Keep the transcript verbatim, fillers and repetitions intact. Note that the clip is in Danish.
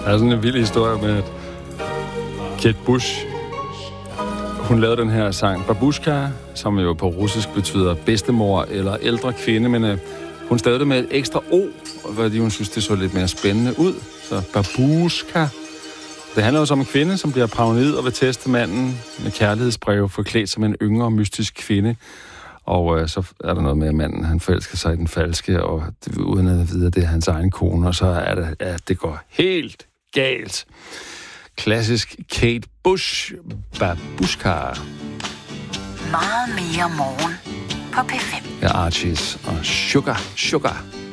Der er sådan en vild historie med, at Kate Bush, hun lavede den her sang Babushka, som jo på russisk betyder bedstemor eller ældre kvinde, men øh, hun stavede det med et ekstra O, fordi hun synes, det så lidt mere spændende ud. Så Babushka. Det handler jo om en kvinde, som bliver paranoid og vil teste manden med kærlighedsbreve forklædt som en yngre, mystisk kvinde. Og øh, så er der noget med, at manden han forelsker sig i den falske, og det, uden at vide, at det er hans egen kone, og så er det, at det går helt galt. Klassisk Kate Bush, Babushka. Meget mere morgen på P fem. Ja, Archies og Sugar, Sugar.